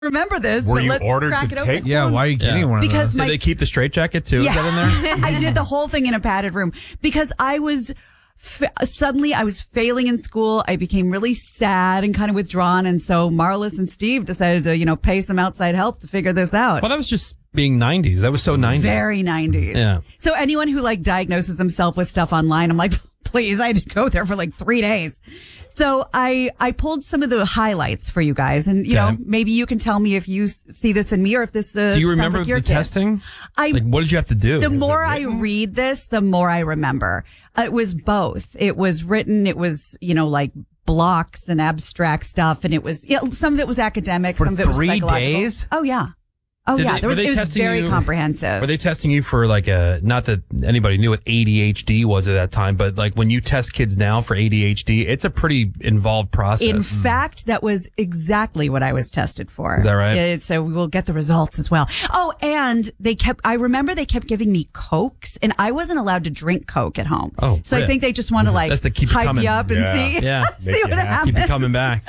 remember this. Were but you let's ordered crack to it take open. Yeah, why are you getting one of Because those? Did they keep the straitjacket too? Yeah. Is that in there? I did the whole thing in a padded room because I was suddenly I was failing in school. I became really sad and kind of withdrawn. And so Marlis and Steve decided to, pay some outside help to figure this out. Well, that was just being 90s. That was so 90s. Very 90s. Yeah. So anyone who diagnoses themselves with stuff online, I'm like, please, I had to go there for 3 days. So I pulled some of the highlights for you guys. And, maybe you can tell me if you see this in me or if this Do you remember sounds like your the kid. testing? What did you have to do? The more I read this, the more I remember. It was both. It was written. It was, blocks and abstract stuff. And it was, some of it was academic. For some of it was 3 psychological. days? Oh, yeah. Oh, Did yeah. they- were they It was testing very you- comprehensive. Were they testing you for not that anybody knew what ADHD was at that time, but when you test kids now for ADHD, it's a pretty involved process. In fact, that was exactly what I was tested for. Is that right? Yeah, so we will get the results as well. Oh, and I remember they kept giving me Cokes and I wasn't allowed to drink Coke at home. Oh, so I yeah. think they just want to That's to keep it hype coming. you up and Yeah. see, Yeah. see Make what you happy. happens. Keep it coming back.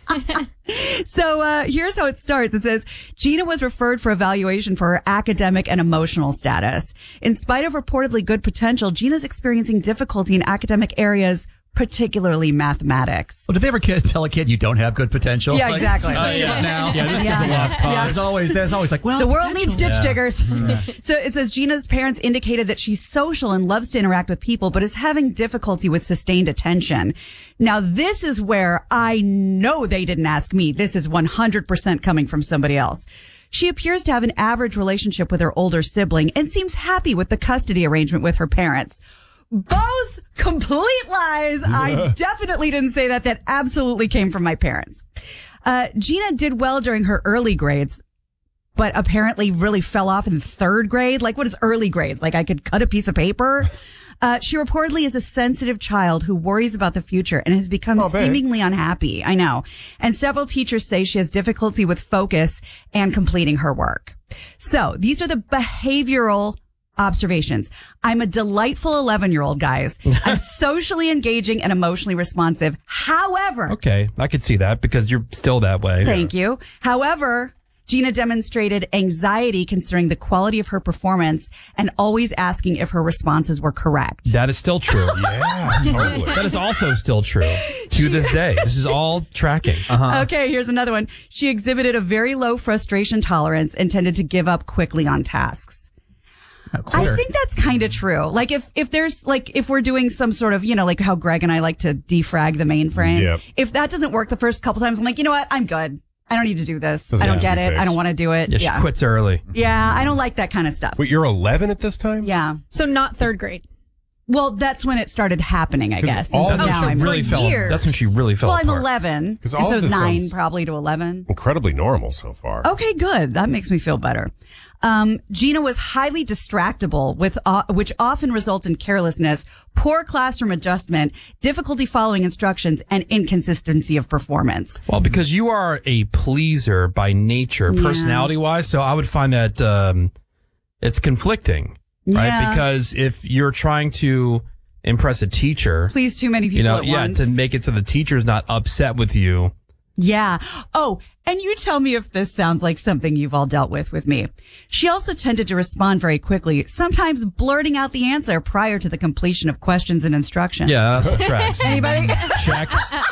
So here's how it starts. It says, Gina was referred for evaluation for her academic and emotional status. In spite of reportedly good potential, Gina's experiencing difficulty in academic areas, particularly mathematics. Well, did they ever tell a kid you don't have good potential? Yeah, exactly. Yeah, now. Yeah, this kid's a lost cause. There's always well, The world needs ditch potential. diggers. So it says Gina's parents indicated that she's social and loves to interact with people, but is having difficulty with sustained attention. Now, this is where I know they didn't ask me. This is 100% coming from somebody else. She appears to have an average relationship with her older sibling and seems happy with the custody arrangement with her parents. Both complete lies. I definitely didn't say that. That absolutely came from my parents. Gina did well during her early grades, but apparently really fell off in third grade. What is early grades? I could cut a piece of paper. She reportedly is a sensitive child who worries about the future and has become seemingly unhappy. I know. And several teachers say she has difficulty with focus and completing her work. So these are the behavioral observations. I'm a delightful 11-year-old, guys. I'm socially engaging and emotionally responsive. However, Okay, I could see that because you're still that way. thank you. However, Gina demonstrated anxiety concerning the quality of her performance and always asking if her responses were correct. That is still true. Yeah, totally. That is also still true to this day. This is all tracking. Okay, here's another one. She exhibited a very low frustration tolerance and tended to give up quickly on tasks. I think that's kind of true. If there's if we're doing some sort of, how Greg and I like to defrag the mainframe. Yep. If that doesn't work the first couple times, I'm like, you know what? I'm good. I don't need to do this. I don't get it. I don't want to do it. Yeah, she quits early. Yeah, I don't like that kind of stuff. Wait, you're 11 at this time? Yeah. So not third grade. Well, that's when it started happening, I guess. all And so this now is I'm really for years. That's when she really fell Well, I'm apart. 11. 'Cause And all so of this 9 sounds- probably to 11. Incredibly normal so far. Okay, good. That makes me feel better. Gina was highly distractible, which often results in carelessness, poor classroom adjustment, difficulty following instructions, and inconsistency of performance. Well, because you are a pleaser by nature, personality-wise, so I would find that it's conflicting, right? Yeah. Because if you're trying to impress a teacher, Please too many people at once. to make it so the teacher's not upset with you. Yeah. Oh, and you tell me if this sounds like something you've all dealt with me. She also tended to respond very quickly, sometimes blurting out the answer prior to the completion of questions and instructions. Yeah, that's what tracks. Anybody? Check.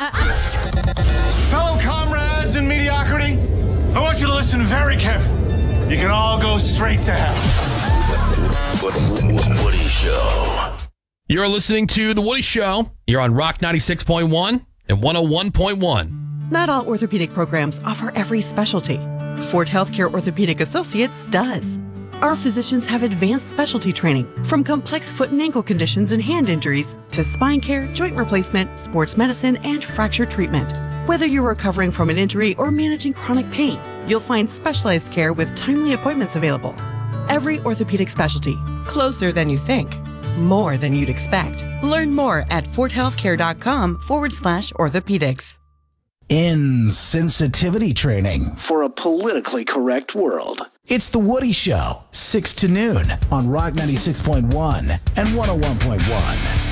Fellow comrades in mediocrity, I want you to listen very carefully. You can all go straight to hell. Woody Show. You're listening to The Woody Show. You're on Rock 96.1 and 101.1. Not all orthopedic programs offer every specialty. Ford Healthcare Orthopedic Associates does. Our physicians have advanced specialty training, from complex foot and ankle conditions and hand injuries to spine care, joint replacement, sports medicine, and fracture treatment. Whether you're recovering from an injury or managing chronic pain, you'll find specialized care with timely appointments available. Every orthopedic specialty, closer than you think, more than you'd expect. Learn more at fordhealthcare.com/orthopedics. Insensitivity training for a politically correct world. It's The Woody Show, 6 to noon on Rock 96.1 and 101.1.